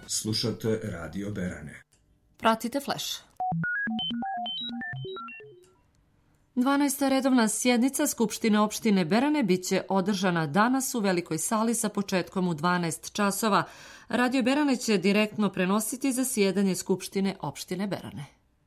Slušate Radio Berane. Pratite Flash. 12. redovna sjednica Skupštine opštine Berane biće održana danas u velikoj sali sa početkom u 12 časova. Radio Berane će direktno prenositi zasjedanje Skupštine opštine Berane.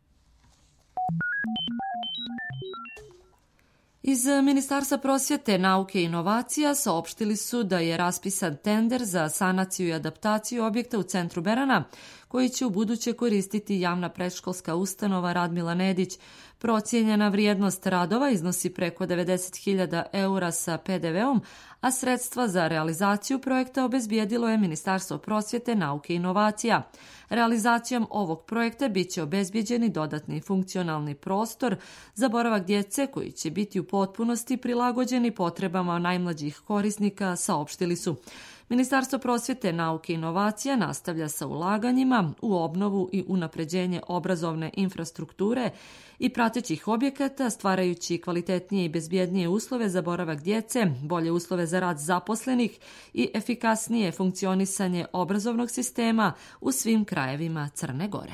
Iz Ministarstva prosvjete, nauke i inovacija saopštili su da je raspisan tender za sanaciju i adaptaciju objekta u centru Berana, koji će ubuduće koristiti javna predškolska ustanova Radmila Nedić. Procijenjena vrijednost radova iznosi preko 90.000 eura sa PDV-om, a sredstva za realizaciju projekta obezbijedilo je Ministarstvo prosvjete, nauke i inovacija. Realizacijom ovog projekta biće obezbijeđeni dodatni funkcionalni prostor za boravak djece koji će biti u potpunosti prilagođeni potrebama najmlađih korisnika, saopštili su. Ministarstvo prosvjete, nauke i inovacija nastavlja sa ulaganjima u obnovu i unapređenje obrazovne infrastrukture i pratećih objekata, stvarajući kvalitetnije i bezbjednije uslove za boravak djece, bolje uslove za rad zaposlenih i efikasnije funkcionisanje obrazovnog sistema u svim krajevima Crne Gore.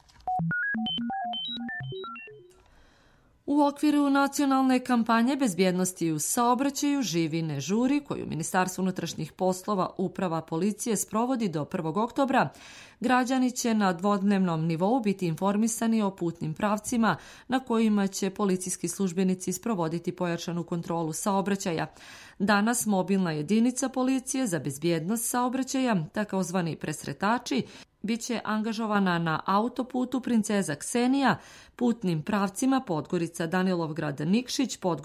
U okviru nacionalne kampanje bezbjednosti u saobraćaju Živi ne žuri, koju Ministarstvo unutrašnjih poslova, uprava policije sprovodi do 1. oktobra, građani će na dvodnevnom nivou biti informisani o putnim pravcima na kojima će policijski službenici sprovoditi pojačanu kontrolu saobraćaja. Danas mobilna jedinica policije za bezbjednost saobraćaja, takozvani presretači, biće angažovana na autoputu Princeza Ksenija, putnim pravcima Podgorica, Danilovgrad, Nikšić,